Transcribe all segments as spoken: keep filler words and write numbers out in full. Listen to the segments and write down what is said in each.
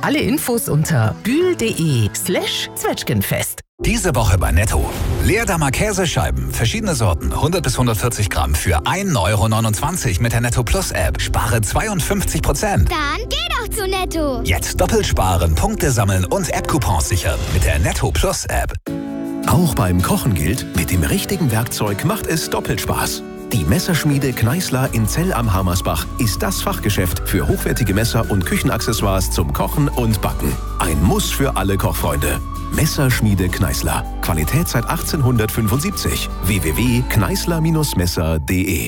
Alle Infos unter bühl.de slash zwetschgenfest. Diese Woche bei Netto. Leerdammer Käsescheiben, verschiedene Sorten, hundert bis hundertvierzig Gramm für ein Euro neunundzwanzig mit der Netto Plus App. Spare zweiundfünfzig Prozent. Dann geh doch zu Netto. Jetzt doppelt sparen, Punkte sammeln und App-Coupons sichern mit der Netto Plus App. Auch beim Kochen gilt, mit dem richtigen Werkzeug macht es doppelt Spaß. Die Messerschmiede Kneißler in Zell am Hammersbach ist das Fachgeschäft für hochwertige Messer und Küchenaccessoires zum Kochen und Backen. Ein Muss für alle Kochfreunde. Messerschmiede Kneißler. Qualität seit achtzehnhundertfünfundsiebzig. w w w punkt kneißler messer punkt de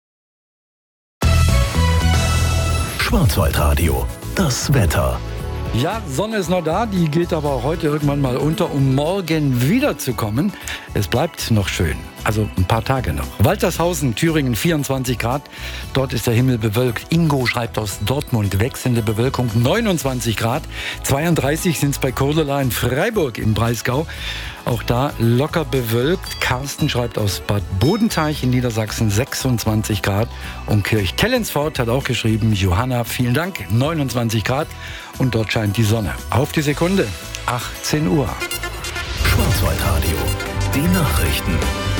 Schwarzwaldradio. Das Wetter. Ja, Sonne ist noch da, die geht aber auch heute irgendwann mal unter, um morgen wiederzukommen. Es bleibt noch schön, also ein paar Tage noch. Waltershausen, Thüringen, vierundzwanzig Grad, dort ist der Himmel bewölkt. Ingo schreibt aus Dortmund, wechselnde Bewölkung, neunundzwanzig Grad. zweiunddreißig sind es bei Cordula in Freiburg im Breisgau. Auch da locker bewölkt. Carsten schreibt aus Bad Bodenteich in Niedersachsen, sechsundzwanzig Grad. Und Kirch-Tellensfort hat auch geschrieben, Johanna, vielen Dank, neunundzwanzig Grad. Und dort scheint die Sonne. Auf die Sekunde, achtzehn Uhr. Schwarzwaldradio, die Nachrichten.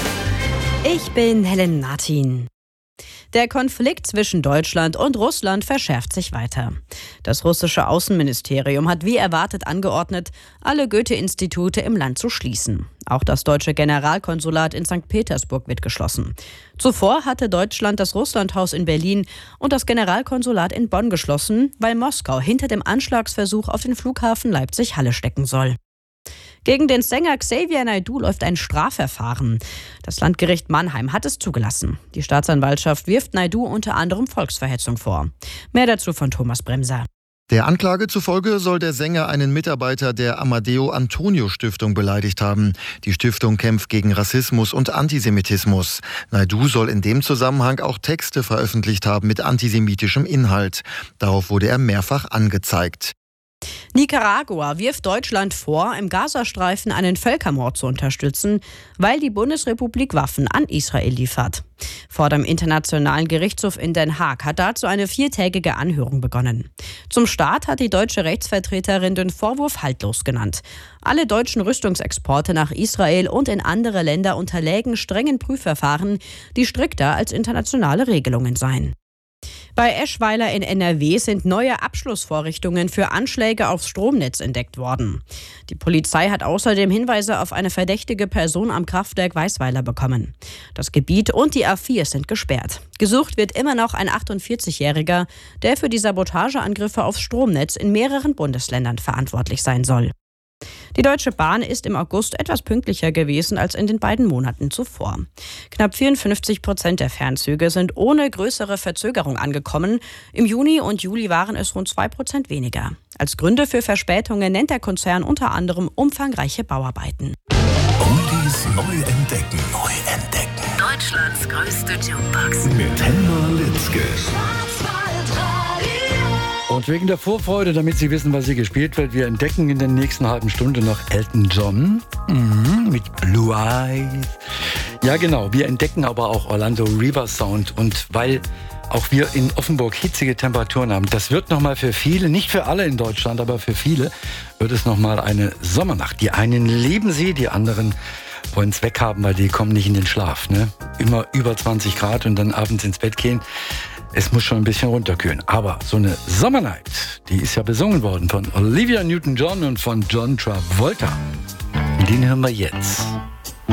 Ich bin Helen Martin. Der Konflikt zwischen Deutschland und Russland verschärft sich weiter. Das russische Außenministerium hat wie erwartet angeordnet, alle Goethe-Institute im Land zu schließen. Auch das deutsche Generalkonsulat in Sankt Petersburg wird geschlossen. Zuvor hatte Deutschland das Russlandhaus in Berlin und das Generalkonsulat in Bonn geschlossen, weil Moskau hinter dem Anschlagsversuch auf den Flughafen Leipzig-Halle stecken soll. Gegen den Sänger Xavier Naidoo läuft ein Strafverfahren. Das Landgericht Mannheim hat es zugelassen. Die Staatsanwaltschaft wirft Naidoo unter anderem Volksverhetzung vor. Mehr dazu von Thomas Bremser. Der Anklage zufolge soll der Sänger einen Mitarbeiter der Amadeo Antonio Stiftung beleidigt haben. Die Stiftung kämpft gegen Rassismus und Antisemitismus. Naidoo soll in dem Zusammenhang auch Texte veröffentlicht haben mit antisemitischem Inhalt. Darauf wurde er mehrfach angezeigt. Nicaragua wirft Deutschland vor, im Gazastreifen einen Völkermord zu unterstützen, weil die Bundesrepublik Waffen an Israel liefert. Vor dem Internationalen Gerichtshof in Den Haag hat dazu eine viertägige Anhörung begonnen. Zum Start hat die deutsche Rechtsvertreterin den Vorwurf haltlos genannt. Alle deutschen Rüstungsexporte nach Israel und in andere Länder unterlägen strengen Prüfverfahren, die strikter als internationale Regelungen seien. Bei Eschweiler in N R W sind neue Abschlussvorrichtungen für Anschläge aufs Stromnetz entdeckt worden. Die Polizei hat außerdem Hinweise auf eine verdächtige Person am Kraftwerk Weißweiler bekommen. Das Gebiet und die A vier sind gesperrt. Gesucht wird immer noch ein achtundvierzigjähriger, der für die Sabotageangriffe aufs Stromnetz in mehreren Bundesländern verantwortlich sein soll. Die Deutsche Bahn ist im August etwas pünktlicher gewesen als in den beiden Monaten zuvor. Knapp vierundfünfzig Prozent der Fernzüge sind ohne größere Verzögerung angekommen. Im Juni und Juli waren es rund zwei Prozent weniger. Als Gründe für Verspätungen nennt der Konzern unter anderem umfangreiche Bauarbeiten. Oldies neu entdecken. Neu entdecken. Deutschlands größte Jukebox. Mit Helma Litzke. Und wegen der Vorfreude, damit Sie wissen, was hier gespielt wird, wir entdecken in der nächsten halben Stunde noch Elton John mhm, mit Blue Eyes. Ja genau, wir entdecken aber auch Orlando River Sound. Und weil auch wir in Offenburg hitzige Temperaturen haben, das wird nochmal für viele, nicht für alle in Deutschland, aber für viele, wird es nochmal eine Sommernacht. Die einen lieben sie, die anderen wollen es weghaben, weil die kommen nicht in den Schlaf. Ne? Immer über zwanzig Grad und dann abends ins Bett gehen. Es muss schon ein bisschen runterkühlen. Aber so eine Sommernight, die ist ja besungen worden von Olivia Newton-John und von John Travolta. Den hören wir jetzt.